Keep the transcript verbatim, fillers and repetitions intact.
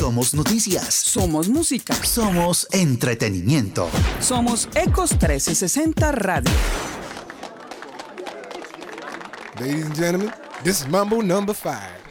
Somos noticias. Somos música. Somos entretenimiento. Somos Ecos trescientos sesenta Radio. Ladies and gentlemen, this is Mambo number five.